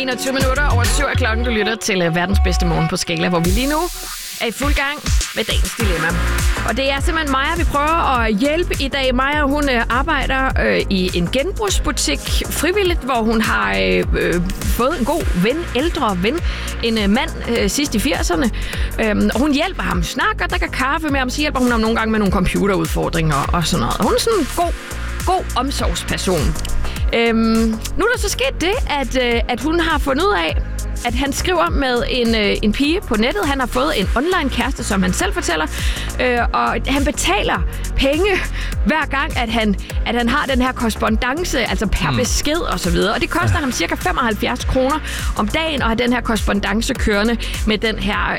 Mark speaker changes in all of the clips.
Speaker 1: 21 minutter over 7 af klokken. Du lytter til verdens bedste morgen på Skala, hvor vi lige nu er i fuld gang med dagens dilemma. Og det er simpelthen Maja, vi prøver at hjælpe i dag. Maja, hun arbejder i en genbrugsbutik frivilligt, hvor hun har fået en god ven, ældre ven, en mand sidst i 80'erne. Og hun hjælper ham, snakker, der kan kaffe med ham, så hjælper hun ham nogle gange med nogle computerudfordringer og sådan noget. Og hun er sådan en god omsorgsperson. Nu er der så sket det, at hun har fundet ud af, at han skriver med en pige på nettet. Han har fået en online kæreste, som han selv fortæller, og han betaler penge hver gang, at han har den her korrespondance, altså per besked og så videre. Og det koster ham cirka 75 kroner om dagen at have den her korrespondance kørende med den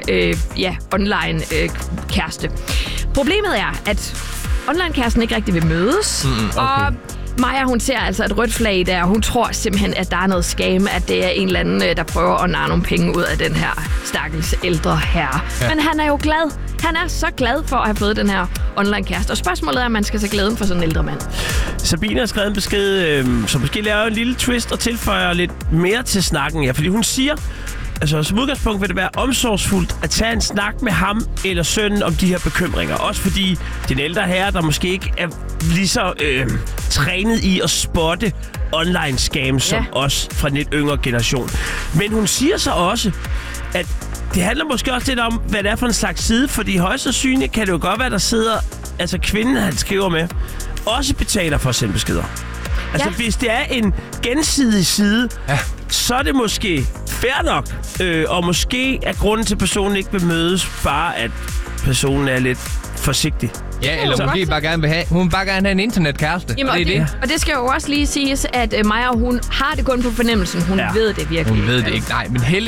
Speaker 1: her online kæreste. Problemet er, at online-kæresten ikke rigtig vil mødes, og Maja, hun ser altså et rødt flag der, og hun tror simpelthen, at der er noget scam, at det er en eller anden, der prøver at narre nogle penge ud af den her stakkels ældre herre. Ja. Men han er jo glad. Han er så glad for at have fået den her online-kæreste. Og spørgsmålet er, om man skal så glæde for sådan en ældre mand.
Speaker 2: Sabine har skrevet en besked, som måske laver en lille twist og tilføjer lidt mere til snakken. Ja, fordi hun siger, altså som udgangspunkt vil det være omsorgsfuldt at tage en snak med ham eller sønnen om de her bekymringer. Også fordi den ældre herre, der måske ikke er lige så trænet i at spotte online scams som os fra den lidt yngre generation. Men hun siger så også, at det handler måske også lidt om, hvad det er for en slags side, fordi højst sandsynligt kan det jo godt være, der sidder, altså kvinden, han skriver med, også betaler for at sende beskeder. Altså, hvis det er en gensidig side, så er det måske fair nok. Og måske er grunden til, at personen ikke vil mødes, bare at personen er lidt forsigtig.
Speaker 3: Ja, eller hun vil bare gerne have en internetkæreste.
Speaker 1: Jamen, og det skal jo også lige siges, at Maja, hun har det kun på fornemmelsen. Hun ved det virkelig.
Speaker 3: Hun ved det ikke, nej. Men